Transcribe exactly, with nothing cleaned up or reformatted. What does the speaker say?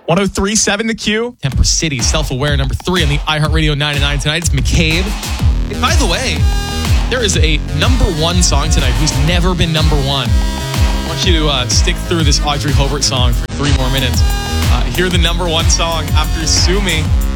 one oh three point seven The Q. Temper City, Self-Aware, number three on the iHeartRadio ninety-nine tonight. It's McCabe. And by the way, there is a number one song tonight who's never been number one. I want you to uh, stick through this Audrey Hobart song for three more minutes. Uh, hear the number one song after Sue Me.